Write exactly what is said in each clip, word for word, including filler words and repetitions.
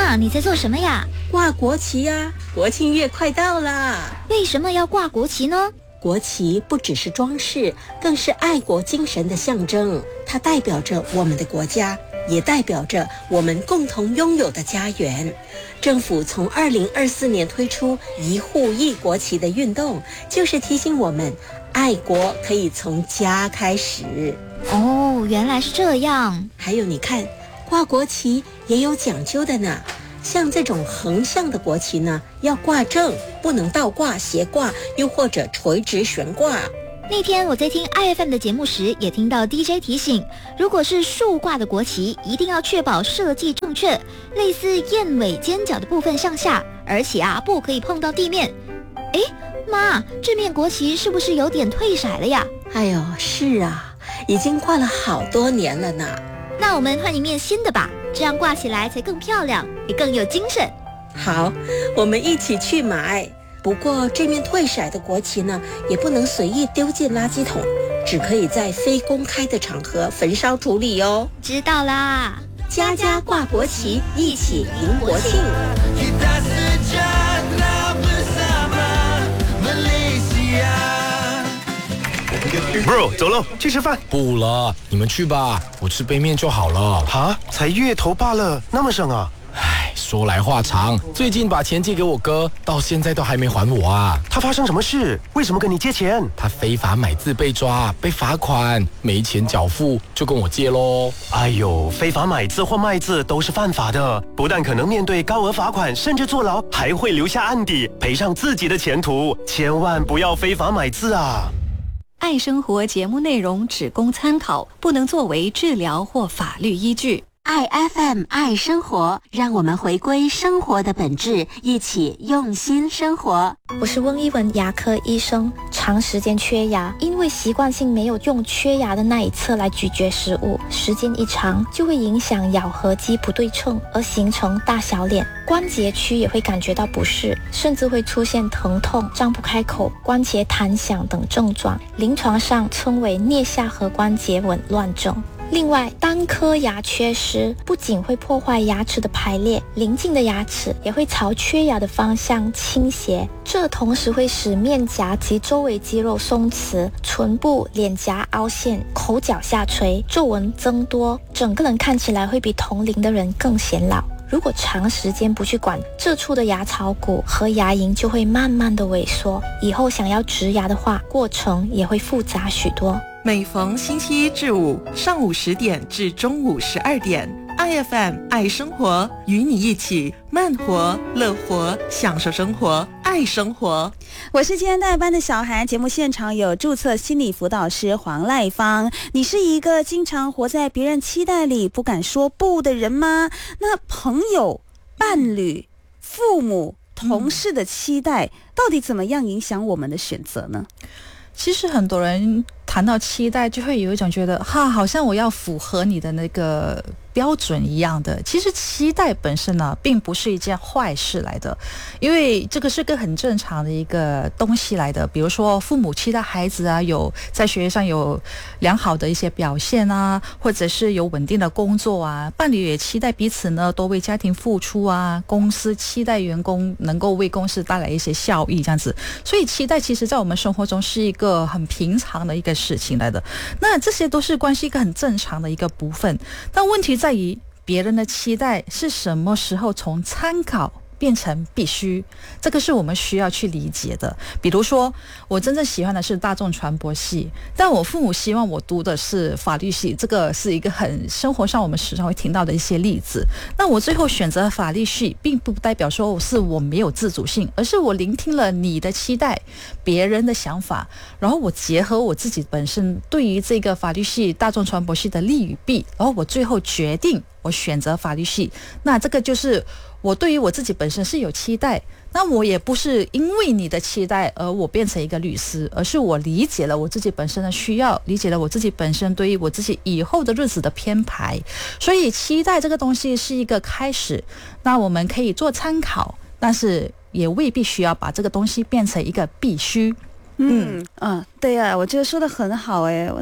妈，你在做什么呀？ 挂国旗呀，国庆月快到啦！ 为什么要挂国旗呢？ 国旗不只是装饰，更是爱国精神的象征。它代表着我们的国家，也代表着我们共同拥有的家园。政府从二零二四年推出一户一国旗的运动，就是提醒我们，爱国可以从家开始。 哦，原来是这样。 还有你看，挂国旗也有讲究的呢。像这种横向的国旗呢，要挂正，不能倒挂、斜挂，又或者垂直悬挂。 那天我在听 I F M 的节目时，也听到 D J 提醒，如果是竖挂的国旗，一定要确保设计正确，类似燕尾尖角的部分向下，而且啊，不可以碰到地面。诶，妈，这面国旗是不是有点褪色了呀？ 哎呦，是啊，已经挂了好多年了呢。 那我们换一面新的吧，这样挂起来才更漂亮，也更有精神。 好，我们一起去买。不过这面褪色的国旗呢，也不能随意丢进垃圾桶，只可以在非公开的场合焚烧处理哦。 知道啦， 家家挂国旗，一起迎国庆。 Bro， 走喽，去吃饭。 不了，你们去吧，我吃杯面就好了。 哈，才月头罢了，那么省啊！ 唉，说来话长，最近把钱借给我哥，到现在都还没还我啊。 他发生什么事？为什么跟你借钱？ 他非法买字被抓，被罚款，没钱缴付，就跟我借咯。 哎呦，非法买字或卖字都是犯法的，不但可能面对高额罚款，甚至坐牢，还会留下案底，赔上自己的前途。千万不要非法买字啊！ 爱生活节目内容只供参考，不能作为治疗或法律依据。 爱 F M 爱生活，让我们回归生活的本质，一起用心生活。 我是温一文牙科医生，长时间缺牙，因为习惯性没有用缺牙的那一侧来咀嚼食物，时间一长就会影响咬合肌不对称，而形成大小脸，关节区也会感觉到不适，甚至会出现疼痛、张不开口、关节弹响等症状，临床上称为颞下颌关节紊乱症。另外，单颗牙缺失不仅会破坏牙齿的排列，邻近的牙齿也会朝缺牙的方向倾斜，这同时会使面颊及周围肌肉松弛，唇部、脸颊凹陷，口角下垂，皱纹增多，整个人看起来会比同龄的人更显老。如果长时间不去管，这处的牙槽骨和牙龈就会慢慢的萎缩，以后想要植牙的话，过程也会复杂许多。 每逢星期一至五上午十点至中午十二点 ，I F M 爱生活，与你一起慢活、乐活，享受生活，爱生活。 我是今天代班的小韩，节目现场有注册心理辅导师黄赖芳。你是一个经常活在别人期待里不敢说不的人吗？那朋友、伴侣、父母、同事的期待，嗯、到底怎么样影响我们的选择呢？ 其实很多人谈到期待，就会有一种觉得哈，好像我要符合你的那个标准一样的。其实期待本身呢，并不是一件坏事来的，因为这个是个很正常的一个东西来的。比如说父母期待孩子啊，有在学业上有良好的一些表现啊，或者是有稳定的工作啊，伴侣也期待彼此呢多为家庭付出啊，公司期待员工能够为公司带来一些效益，这样子。所以期待其实在我们生活中是一个很平常的一个事情来的，那这些都是关系一个很正常的一个部分。但问题在于别人的期待是什么时候从参考变成必须，这个是我们需要去理解的。比如说我真正喜欢的是大众传播系，但我父母希望我读的是法律系，这个是一个很生活上我们时常会听到的一些例子。那我最后选择法律系，并不代表说是我没有自主性，而是我聆听了你的期待，别人的想法，然后我结合我自己本身对于这个法律系、大众传播系的利与弊，然后我最后决定我选择法律系。那这个就是我对于我自己本身是有期待，那我也不是因为你的期待而我变成一个律师，而是我理解了我自己本身的需要，理解了我自己本身对于我自己以后的日子的编排。所以期待这个东西是一个开始，那我们可以做参考，但是也未必需要把这个东西变成一个必须。 嗯嗯，对啊，我觉得说的很好哎，他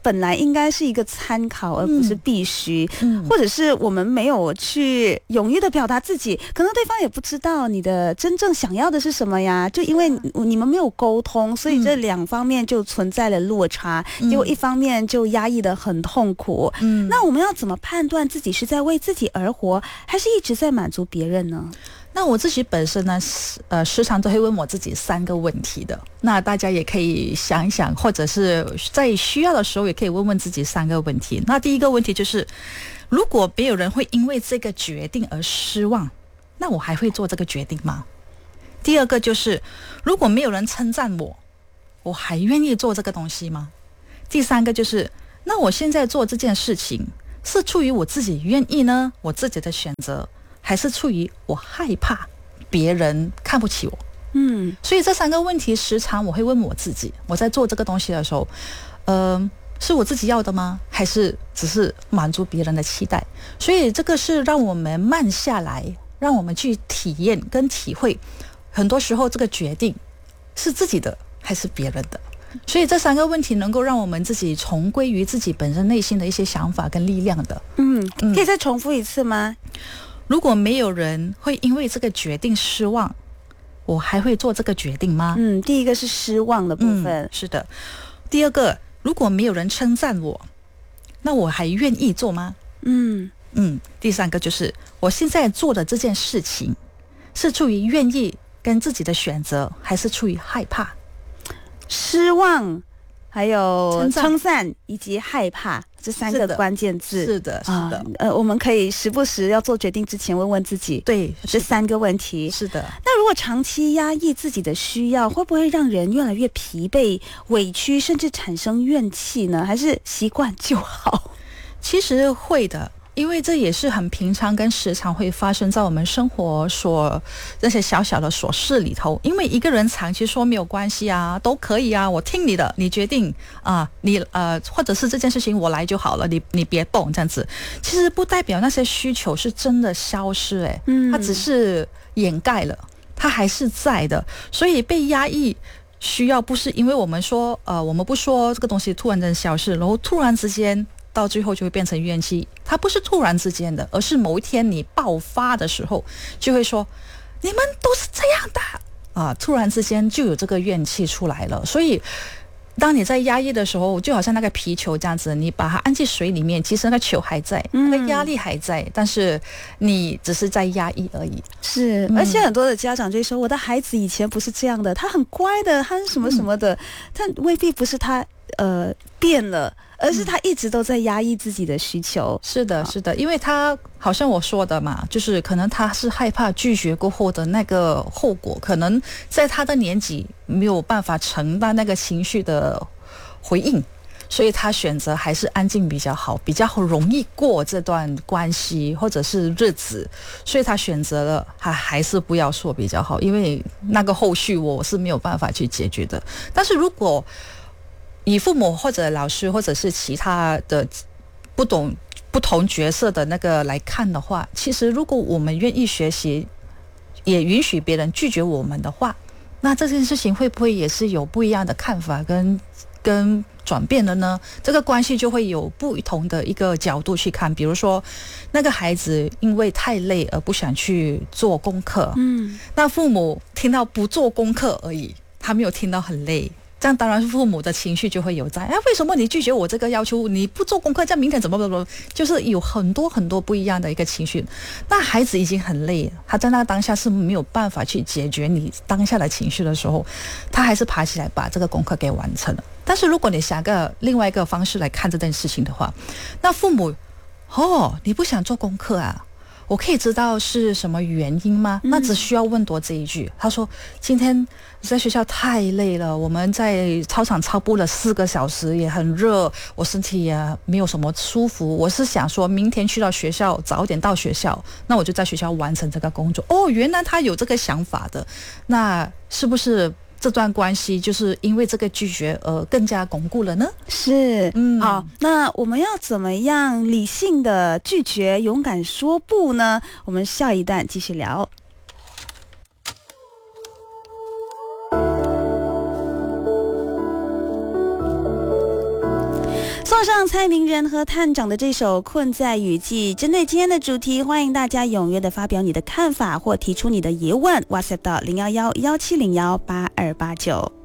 本来应该是一个参考，而不是必须， 嗯或者是我们没有去勇于的表达自己，可能对方也不知道你的真正想要的是什么呀。就因为你们没有沟通，所以这两方面就存在了落差， 嗯、 结果一方面就压抑得很痛苦。嗯，那我们要怎么判断自己是在为自己而活，还是一直在满足别人呢？ 那我自己本身呢，呃，时常都会问我自己三个问题的。那大家也可以想一想，或者是在需要的时候，也可以问问自己三个问题。那第一个问题就是，如果没有人会因为这个决定而失望，那我还会做这个决定吗？第二个就是，如果没有人称赞我，我还愿意做这个东西吗？第三个就是，那我现在做这件事情是出于我自己愿意呢，我自己的选择，还是出于我害怕别人看不起我？嗯，所以这三个问题时常我会问我自己，我在做这个东西的时候，呃，是我自己要的吗？还是只是满足别人的期待？所以这个是让我们慢下来，让我们去体验跟体会，很多时候这个决定是自己的还是别人的。所以这三个问题能够让我们自己重归于自己本身内心的一些想法跟力量的。 嗯，可以再重复一次吗？ 如果没有人会因为这个决定失望，我还会做这个决定吗？ 嗯，第一个是失望的部分。 嗯，是的。第二个，如果没有人称赞我，那我还愿意做吗？嗯嗯。第三个就是我现在做的这件事情是出于愿意跟自己的选择，还是出于害怕？ 失望，还有称赞以及害怕，这三个关键字。 是的，是的。 啊、呃，我们可以时不时要做决定之前问问自己， 对这三个问题。 是的。 那如果长期压抑自己的需要，会不会让人越来越疲惫、委屈，甚至产生怨气呢？还是习惯就好？ 其实会的。因为这也是很平常跟时常会发生在我们生活所那些小小的琐事里头。因为一个人长期说没有关系啊，都可以啊，我听你的，你决定啊，你呃，或者是这件事情我来就好了，你你别动这样子。其实不代表那些需求是真的消失，诶，嗯，它只是掩盖了，它还是在的。所以被压抑需要不是因为我们说呃，我们不说这个东西突然间消失，然后突然之间。到最后就会变成怨气，它不是突然之间的，而是某一天你爆发的时候，就会说你们都是这样的啊！突然之间就有这个怨气出来了。所以，当你在压抑的时候，就好像那个皮球这样子，你把它按进水里面，其实那个球还在，那个压力还在，但是你只是在压抑而已。 是，而且很多的家长就会说，我的孩子以前不是这样的，他很乖的，他是什么什么的，但未必不是他呃变了。而是他一直都在压抑自己的需求。 是的，是的，因为他好像我说的嘛，就是可能他是害怕拒绝过后的那个后果，可能在他的年纪没有办法承担那个情绪的回应，所以他选择还是安静比较好，比较容易过这段关系或者是日子，所以他选择了还还是不要说比较好，因为那个后续我是没有办法去解决的。但是如果以父母或者老师或者是其他的不懂不同角色的那个来看的话，其实如果我们愿意学习，也允许别人拒绝我们的话，那这件事情会不会也是有不一样的看法跟跟转变的呢？这个关系就会有不同的一个角度去看。比如说那个孩子因为太累而不想去做功课，嗯，那父母听到不做功课而已，他没有听到很累，这样当然父母的情绪就会有在，哎，为什么你拒绝我这个要求？你不做功课，这样明天怎么怎么，就是有很多很多不一样的一个情绪。那孩子已经很累，他在那当下是没有办法去解决你当下的情绪的时候，他还是爬起来把这个功课给完成了。但是如果你想个另外一个方式来看这件事情的话，那父母，哦，你不想做功课啊？我可以知道是什么原因吗？那只需要问多这一句。他说今天在学校太累了，我们在操场操步了四个小时，也很热，我身体也没有什么舒服，我是想说明天去到学校早点到学校，那我就在学校完成这个工作。哦，原来他有这个想法的，那是不是这段关系就是因为这个拒绝而更加巩固了呢？ 是，嗯，好，那我们要怎么样理性的拒绝，勇敢说不呢？我们下一段继续聊。送上蔡明仁和探长的这首《困在雨季》，针对今天的主题，欢迎大家踊跃的发表你的看法或提出你的疑问 ，WhatsApp 到零幺幺幺七零幺八二八九。